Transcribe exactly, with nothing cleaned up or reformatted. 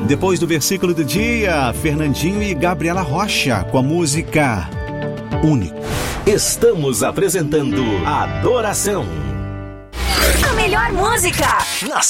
Depois do versículo do dia, Fernandinho e Gabriela Rocha com a música Único. Estamos apresentando Adoração. A melhor música. Na